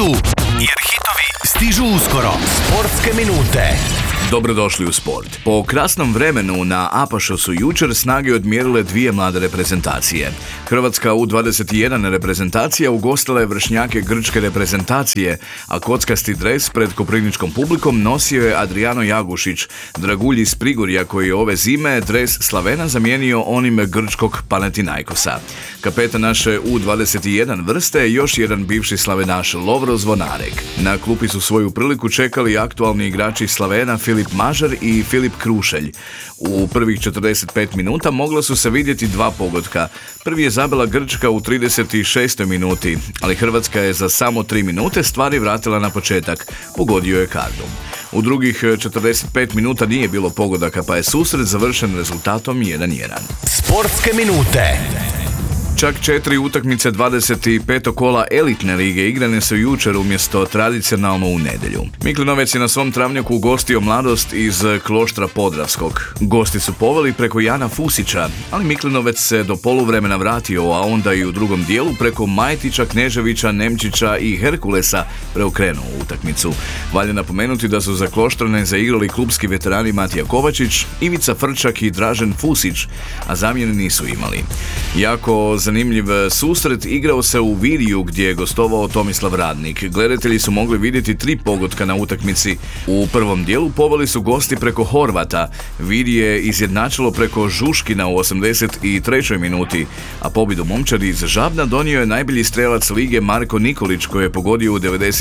tu, jer hitovi stižu uskoro. Sportske minute. Dobrodošli u sport. Po krasnom vremenu na Apašu su jučer snage odmjerile dvije mlade reprezentacije. Hrvatska U21 reprezentacija ugostila je vršnjake grčke reprezentacije, a kockasti dres pred koprivničkom publikom nosio je Adriano Jagušić, dragulj iz Prigorja koji je ove zime dres Slavena zamijenio onim grčkog Panathinaikosa. Kapetan naše U21 vrste je još jedan bivši Slavenaš, Lovro Zvonarek. Na klupi su svoju priliku čekali aktualni igrači Slavena Filip Mažar i Filip Krušelj. U prvih 45 minuta mogla su se vidjeti dva pogotka. Prvi je zabila Grčka u 36. minuti, ali Hrvatska je za samo 3 minute stvari vratila na početak. Pogodio je Kardum. U drugih 45 minuta nije bilo pogodaka, pa je susret završen rezultatom 1:1. Sportske minute. Čak 4 utakmice 25. kola elitne lige igrane su jučer umjesto tradicionalno u nedjelju. Miklinovec je na svom travnjaku ugostio Mladost iz Kloštra Podravskog. Gosti su poveli preko Jana Fusića, ali Miklinovec se do poluvremena vratio, a onda i u drugom dijelu preko Majtića, Kneževića, Nemčića i Herkulesa preokrenuo utakmicu. Valja napomenuti da su za Kloštrane zaigrali klubski veterani Matija Kovačić, Ivica Frčak i Dražen Fusić, a zamjene nisu imali. Jako zanimljiv susret igrao se u Viriju gdje je gostovao Tomislav Radnik. Gledatelji su mogli vidjeti 3 pogotka na utakmici. U prvom dijelu poveli su gosti preko Horvata. Viri je izjednačilo preko Žuškina u 83. minuti, a pobjedu momčadi iz Žabna donio je najbolji strelac lige Marko Nikolić koji je pogodio u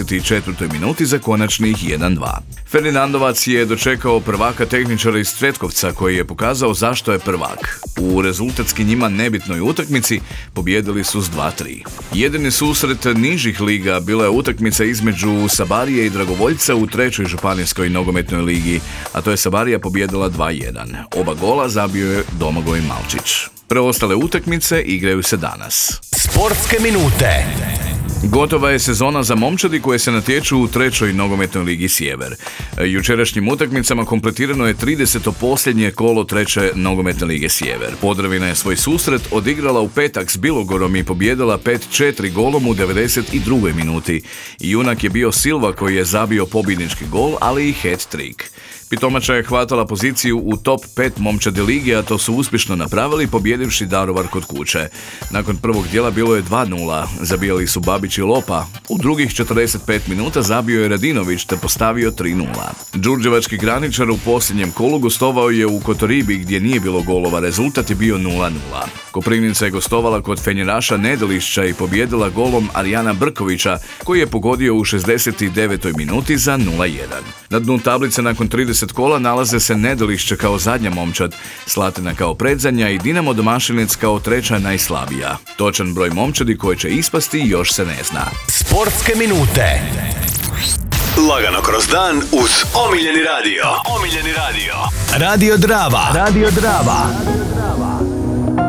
94. minuti za konačnih 1:2. Ferdinandovac je dočekao prvaka tehničara iz Cvetkovca koji je pokazao zašto je prvak. U rezultatski njima nebitnoj utakmici pobjedili su s 2:3. Jedini susret nižih liga bila je utakmica između Sabarije i Dragovoljca u 3. županijskoj nogometnoj ligi, a to je Sabarija pobjedila 2:1. Oba gola zabio je Domagoj Malčić. Preostale utakmice igraju se danas. Sportske minute. Gotova je sezona za momčadi koje se natječu u 3. nogometnoj ligi Sjever. Jučerašnjim utakmicama kompletirano je 30. posljednje kolo 3. nogometne lige Sjever. Podravina je svoj susret odigrala u petak s Bilogorom i pobjedila 5-4 golom u 92. minuti. Junak je bio Silva koji je zabio pobjednički gol, ali i hat-trick. Pitomača je hvatala poziciju u top 5 momčadi lige, a to su uspješno napravili pobjedivši Daruvar kod kuće. Nakon prvog dijela bilo je 2:0, zabijali su Babić i Lopa. U drugih 45 minuta zabio je Radinović te postavio 3:0. Đurđevački graničar u posljednjem kolu gostovao je u Kotoribi gdje nije bilo golova, rezultat je bio 0:0. Koprivnica je gostovala kod Fenjeraša Nedelišća i pobjedila golom Arijana Brkovića koji je pogodio u 69. minuti za 0:1. Na dnu tablice nakon 30 kola nalaze se Nedelišće kao zadnja momčad, Slatina kao predzadnja i Dinamo Domašinec kao treća najslabija. Točan broj momčadi koji će ispasti još se ne zna. Sportske minute. Lagano kroz dan uz omiljeni radio. Radio Drava. Radio Drava.